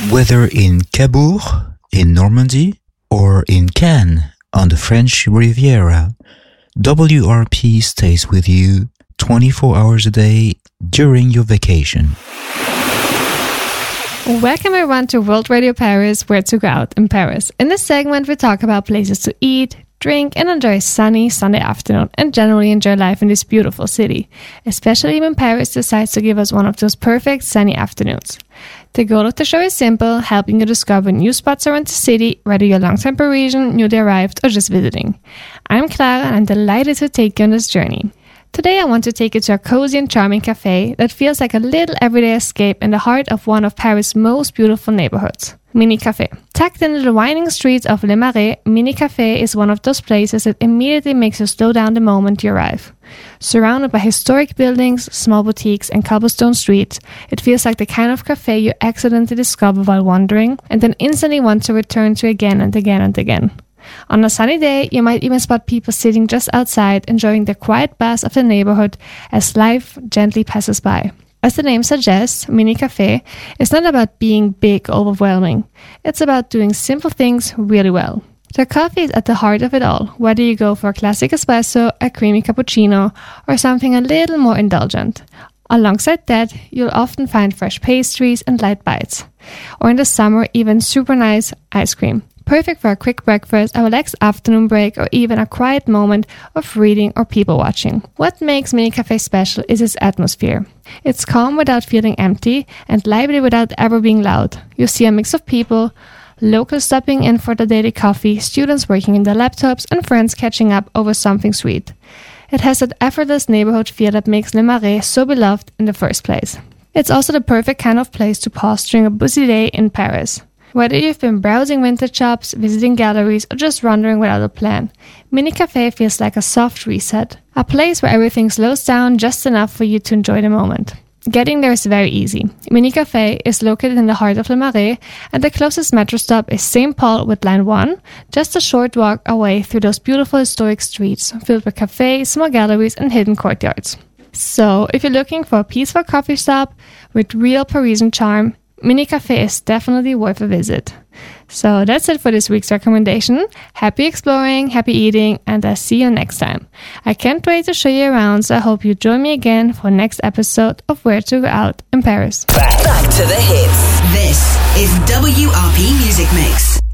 Whether in Cabourg, in Normandy, or in Cannes, on the French Riviera, WRP stays with you 24 hours a day during your vacation. Welcome everyone to World Radio Paris, where to go out in Paris. In this segment, we talk about places to eat, drink, and enjoy a sunny Sunday afternoon, and generally enjoy life in this beautiful city, especially when Paris decides to give us one of those perfect sunny afternoons. The goal of the show is simple, helping you discover new spots around the city, whether you're a long-time Parisian, newly arrived, or just visiting. I'm Clara, and I'm delighted to take you on this journey. Today I want to take you to a cozy and charming cafe that feels like a little everyday escape in the heart of one of Paris' most beautiful neighborhoods, Mini Café. Tucked into the winding streets of Le Marais, Mini Café is one of those places that immediately makes you slow down the moment you arrive. Surrounded by historic buildings, small boutiques, and cobblestone streets, it feels like the kind of cafe you accidentally discover while wandering and then instantly want to return to again and again and again. On a sunny day, you might even spot people sitting just outside, enjoying the quiet buzz of the neighborhood as life gently passes by. As the name suggests, Mini Café is not about being big or overwhelming. It's about doing simple things really well. The coffee is at the heart of it all, whether you go for a classic espresso, a creamy cappuccino, or something a little more indulgent. Alongside that, you'll often find fresh pastries and light bites. Or in the summer, even super nice ice cream. Perfect for a quick breakfast, a relaxed afternoon break, or even a quiet moment of reading or people watching. What makes Mini Café special is its atmosphere. It's calm without feeling empty and lively without ever being loud. You see a mix of people, locals stopping in for the daily coffee, students working in their laptops, and friends catching up over something sweet. It has that effortless neighborhood feel that makes Le Marais so beloved in the first place. It's also the perfect kind of place to pause during a busy day in Paris. Whether you've been browsing vintage shops, visiting galleries, or just wandering without a plan, Mini Café feels like a soft reset, a place where everything slows down just enough for you to enjoy the moment. Getting there is very easy. Mini Café is located in the heart of Le Marais, and the closest metro stop is St. Paul with Line 1, just a short walk away through those beautiful historic streets filled with cafes, small galleries, and hidden courtyards. So, if you're looking for a peaceful coffee shop with real Parisian charm, Mini Café is definitely worth a visit. So that's it for this week's recommendation. Happy exploring, happy eating, and I'll see you next time. I can't wait to show you around, so I hope you join me again for next episode of Where to Go Out in Paris. Back to the hits. This is WRP Music Mix.